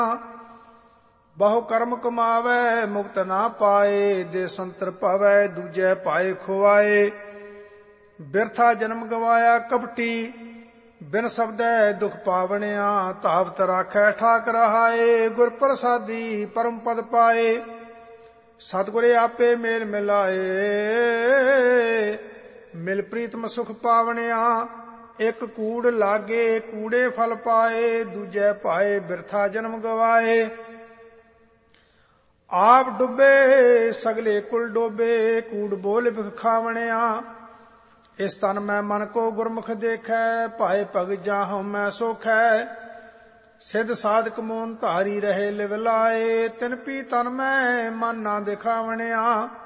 ਬਹੁ ਕਰਮ ਕਮਾਵੈ ਮੁਕਤ ਨਾ ਪਾਏ। ਦੇ ਸੰਤਰ ਭਵੈ ਦੂਜੈ ਪਾਏ ਖੁਆਏ। ਬਿਰਥਾ ਜਨਮ ਗਵਾਇਆ ਕਪਟੀ ਬਿਨ ਸ਼ਬਦੈ ਦੁਖ ਪਾਵਣਿਆ। ਧਾਵਤ ਰਾਖੈ ਠਾਕ ਰਹਾਏ ਗੁਰ ਪ੍ਰਸਾਦੀ ਪਰਮ ਪਦ ਪਾਏ। ਸਤਿਗੁਰੇ ਆਪੇ ਮੇਲ ਮਿਲਾਏ ਮਿਲ ਪ੍ਰੀਤਮ ਸੁਖ ਪਾਵਣਿਆ। ਇੱਕ ਕੂੜ ਲਾਗੇ ਕੂੜੇ ਫਲ ਪਾਏ। ਦੂਜੈ ਪਾਏ ਬਿਰਥਾ ਜਨਮ ਗਵਾਏ। ਆਪ ਡੁੱਬੇ ਸਗਲੇ ਕੁਲ ਡੋਬੇ ਕੂੜ ਬੋਲ ਬਿਖ ਖਾਵਣਿਆ। ਇਸ ਤਨ ਮੈਂ ਮਨ ਕੋ ਗੁਰਮੁਖ ਦੇਖੈ ਭਾਏ ਭਗ ਜਾਹੁ ਮੈਂ ਸੋਖੈ। ਸਿੱਧ ਸਾਧਕ ਮੋਨ ਧਾਰੀ ਰਹੇ ਲਿਵ ਲਾਏ। ਤਿਨ ਪੀ ਤਨ ਮੈਂ ਮਨ ਨਾ ਦਿਖਾਵਣਿਆ।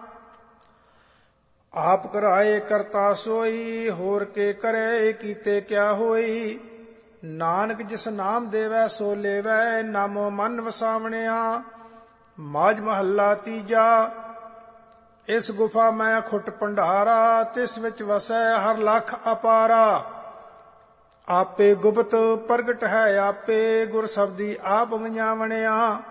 ਆਪ ਕਰਾਏ ਕਰਤਾ ਸੋਈ ਹੋਰ ਕੇ ਕਰੇ ਕੀਤੇ ਕਿਆ ਹੋਈ। ਨਾਨਕ ਜਿਸ ਨਾਮ ਦੇਵੈ ਸੋ ਲੇਵੈ ਨਾਮੋ ਮਨ ਵਸਾਵਣਿਆ। ਮਾਝ ਮਹੱਲਾ ਤੀਜਾ। ਇਸ ਗੁਫਾ ਮੈਂ ਖੁੱਟ ਭੰਡਾਰਾ ਤਿਸ ਵਿੱਚ ਵਸੈ ਹਰ ਲਖ ਅਪਾਰਾ। ਆਪੇ ਗੁਪਤ ਪ੍ਰਗਟ ਹੈ ਆਪੇ ਗੁਰ ਸ਼ਬਦੀ ਆਪ ਵੰਜਾਵਣਿਆ।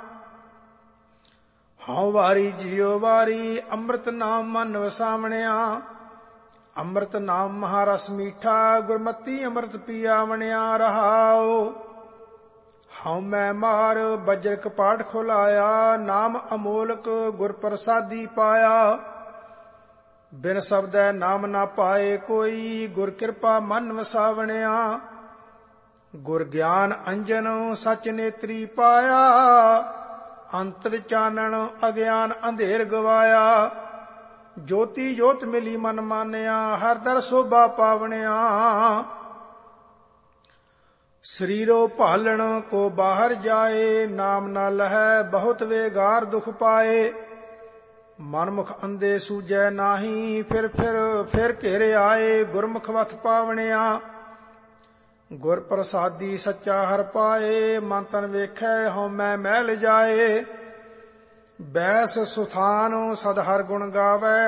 ਹਉ ਵਾਰੀ ਜਿਉ ਵਾਰੀ ਅੰਮ੍ਰਿਤ ਨਾਮ ਮਨ ਵਸਾਵਣਿਆ। ਅੰਮ੍ਰਿਤ ਨਾਮ ਮਹਾਰਸ ਮੀਠਾ ਗੁਰਮਤੀ ਅੰਮ੍ਰਿਤ ਪੀਆਵਣਿਆ। ਰਹਾਉ ਹਉ ਮੈਂ ਮਾਰ ਬਜਰ ਕਪਾਟ ਖੁਲਾਇਆ। ਨਾਮ ਅਮੋਲਕ ਗੁਰ ਪ੍ਰਸਾਦੀ ਪਾਇਆ। ਬਿਨ ਸ਼ਬਦੈ ਨਾਮ ਨਾ ਪਾਏ ਕੋਈ ਗੁਰ ਕਿਰਪਾ ਮਨ ਵਸਾਵਣਿਆ। ਗੁਰ ਗਿਆਨ ਅੰਜਨ ਸਚ ਨੇਤਰੀ ਪਾਇਆ। ਅੰਤਰ ਚਾਨਣ ਅਗਿਆਨ ਅੰਧੇਰ ਗਵਾਇਆ। ਜੋਤੀ ਜੋਤ ਮਿਲੀ ਮਨ ਮਾਨਿਆ ਹਰ ਦਰ ਸੋਭਾ ਪਾਵਣਿਆ। ਸਰੀਰੋ ਭਾਲਣ ਕੋ ਬਾਹਰ ਜਾਏ ਨਾਮ ਨਾ ਲਹੈ ਬਹੁਤ ਵੇਗਾਰ ਦੁਖ ਪਾਏ। ਮਨਮੁਖ ਅੰਧੇ ਸੂਝੈ ਨਾਹੀ ਫਿਰ ਘੇਰੇ ਆਏ ਗੁਰਮੁਖ ਵਥ ਪਾਵਣਿਆ। ਗੁਰ ਪ੍ਰਸਾਦੀ ਸੱਚਾ ਹਰ ਪਾਏ ਮਨ ਤਨ ਵੇਖੈ ਹਉ ਮੈਂ ਮਹਿਲ ਜਾਏ। ਬੈਸ ਸੁਥਾਨ ਸਦ ਹਰ ਗੁਣ ਗਾਵੈ